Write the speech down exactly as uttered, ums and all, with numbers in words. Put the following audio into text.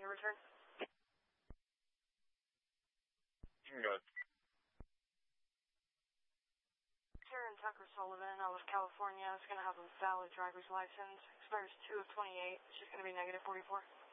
your return? You can go ahead. Karen Tucker Sullivan out of California is going to have a valid driver's license. Expires two of twenty-eight. She's going to be negative forty-four.